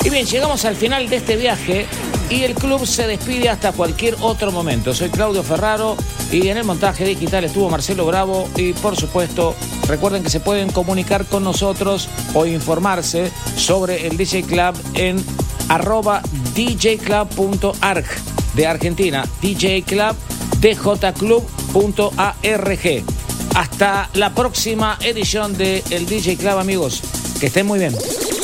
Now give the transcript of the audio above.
Y bien, llegamos al final de este viaje y el club se despide hasta cualquier otro momento. Soy Claudio Ferraro y en el montaje digital estuvo Marcelo Bravo y por supuesto recuerden que se pueden comunicar con nosotros o informarse sobre el DJ Club en @djclub.arg de Argentina, djclub.arg. Hasta la próxima edición de el DJ Club, amigos. Que estén muy bien.